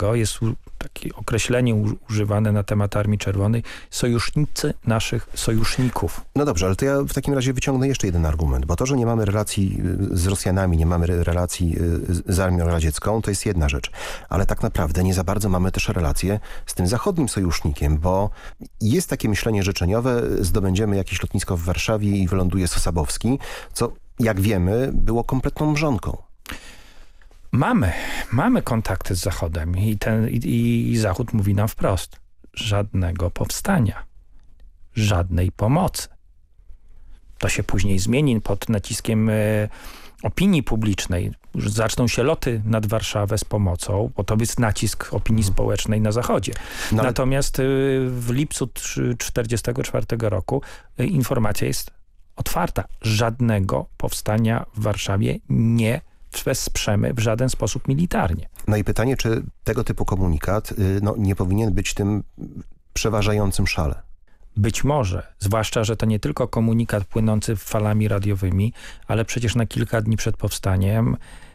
Czerwonego. Jest takie określenie używane na temat Armii Czerwonej. Sojusznicy naszych sojuszników. No dobrze, ale to ja w takim razie wyciągnę jeszcze jeden argument, bo to, że nie mamy relacji z Rosjanami, nie mamy relacji z Armią Radziecką, to jest jedna rzecz. Ale tak naprawdę nie za bardzo mamy też relacje z tym zachodnim sojusznikiem, bo jest takie myślenie życzeniowe, zdobędziemy jakieś lotnisko w Warszawie i wyląduje Sosabowski, co jak wiemy było kompletną mrzonką. Mamy kontakty z Zachodem i Zachód mówi nam wprost. Żadnego powstania. Żadnej pomocy. To się później zmieni pod naciskiem opinii publicznej. Zaczną się loty nad Warszawę z pomocą, bo to jest nacisk opinii społecznej na Zachodzie. No, natomiast w lipcu 1944 roku informacja jest otwarta. Żadnego powstania w Warszawie nie wesprzemy w żaden sposób militarnie. No i pytanie, czy tego typu komunikat nie powinien być tym przeważającym szale? Być może, zwłaszcza, że to nie tylko komunikat płynący falami radiowymi, ale przecież na kilka dni przed powstaniem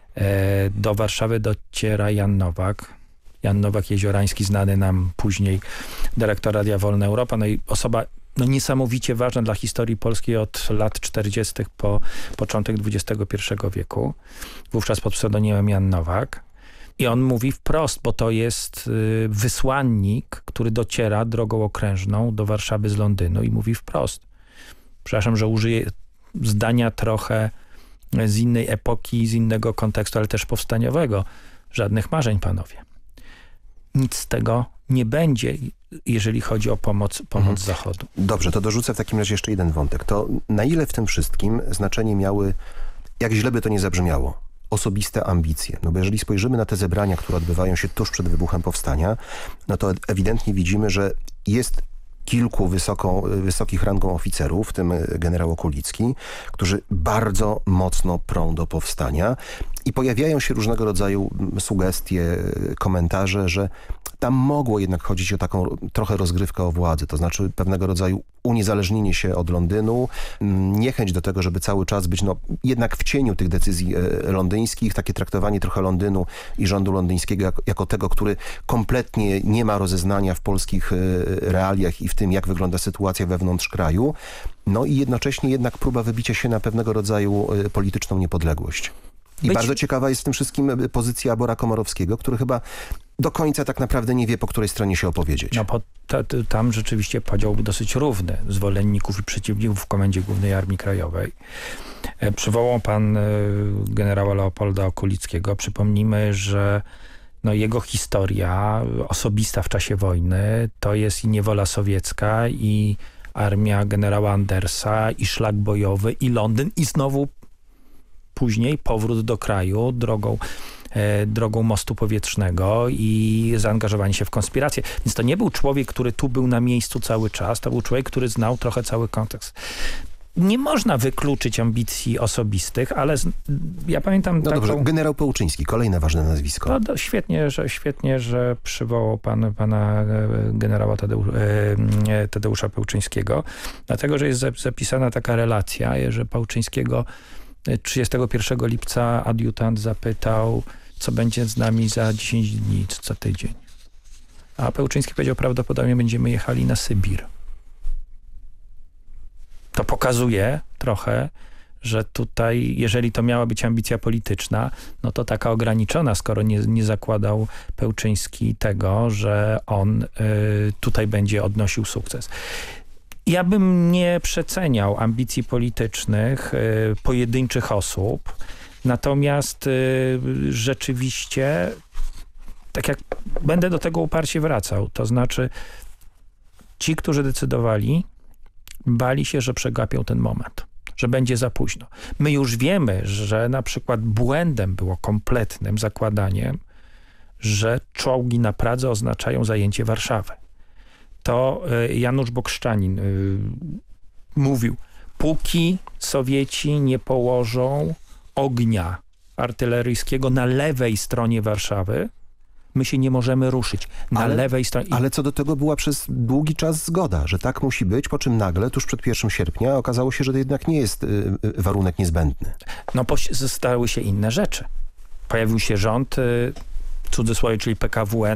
do Warszawy dociera Jan Nowak. Jan Nowak-Jeziorański, znany nam później dyrektor Radia Wolna Europa, no i osoba niesamowicie ważna dla historii polskiej od lat 40. po początek XXI wieku. Wówczas pod pseudonimem Jan Nowak. I on mówi wprost, bo to jest wysłannik, który dociera drogą okrężną do Warszawy z Londynu i mówi wprost. Przepraszam, że użyję zdania trochę z innej epoki, z innego kontekstu, ale też powstaniowego. Żadnych marzeń, panowie. Nic z tego nie będzie, jeżeli chodzi o pomoc Zachodu. Dobrze, to dorzucę w takim razie jeszcze jeden wątek. To na ile w tym wszystkim znaczenie miały, jak źle by to nie zabrzmiało, osobiste ambicje? No bo jeżeli spojrzymy na te zebrania, które odbywają się tuż przed wybuchem powstania, no to ewidentnie widzimy, że jest kilku wysokich rangą oficerów, w tym generał Okulicki, którzy bardzo mocno prą do powstania i pojawiają się różnego rodzaju sugestie, komentarze, że tam mogło jednak chodzić o taką trochę rozgrywkę o władzę, to znaczy pewnego rodzaju uniezależnienie się od Londynu, niechęć do tego, żeby cały czas być jednak w cieniu tych decyzji londyńskich, takie traktowanie trochę Londynu i rządu londyńskiego jako tego, który kompletnie nie ma rozeznania w polskich realiach i w tym, jak wygląda sytuacja wewnątrz kraju, no i jednocześnie jednak próba wybicia się na pewnego rodzaju polityczną niepodległość. I bardzo ciekawa jest w tym wszystkim pozycja Bora Komorowskiego, który chyba do końca tak naprawdę nie wie, po której stronie się opowiedzieć. No tam rzeczywiście podział był dosyć równy zwolenników i przeciwników w Komendzie Głównej Armii Krajowej. Przywołał pan generała Leopolda Okulickiego. Przypomnijmy, że jego historia osobista w czasie wojny to jest i niewola sowiecka, i armia generała Andersa, i szlak bojowy, i Londyn, i znowu później powrót do kraju drogą mostu powietrznego i zaangażowanie się w konspirację. Więc to nie był człowiek, który tu był na miejscu cały czas. To był człowiek, który znał trochę cały kontekst. Nie można wykluczyć ambicji osobistych, ale ja pamiętam taką... Dobrze, generał Pełczyński, kolejne ważne nazwisko. Świetnie, że przywołał pana generała Tadeusza Pełczyńskiego, dlatego, że jest zapisana taka relacja, że Pełczyńskiego 31 lipca adiutant zapytał, co będzie z nami za 10 dni, za tydzień. A Pełczyński powiedział, prawdopodobnie będziemy jechali na Sybir. To pokazuje trochę, że tutaj, jeżeli to miała być ambicja polityczna, no to taka ograniczona, skoro nie zakładał Pełczyński tego, że on tutaj będzie odnosił sukces. Ja bym nie przeceniał ambicji politycznych pojedynczych osób, natomiast rzeczywiście, tak jak będę do tego uparcie wracał, to znaczy ci, którzy decydowali, bali się, że przegapią ten moment, że będzie za późno. My już wiemy, że na przykład błędem było kompletnym zakładaniem, że czołgi na Pradze oznaczają zajęcie Warszawy. To Janusz Bokszczanin mówił, póki Sowieci nie położą ognia artyleryjskiego na lewej stronie Warszawy, my się nie możemy ruszyć. Na lewej stronie. Ale co do tego była przez długi czas zgoda, że tak musi być, po czym nagle, tuż przed 1 sierpnia, okazało się, że to jednak nie jest warunek niezbędny. No stały się inne rzeczy. Pojawił się rząd, w cudzysłowie, czyli PKWN,